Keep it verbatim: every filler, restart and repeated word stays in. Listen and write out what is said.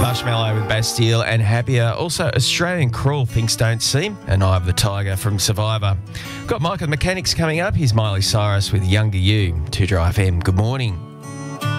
Marshmallow with Bastille and Happier. Also, Australian Crawl, Things Don't Seem, and Eye of the Tiger from Survivor. Got Mike of the Mechanics coming up. Here's Miley Cyrus with Younger You. two Dry F M. Good morning.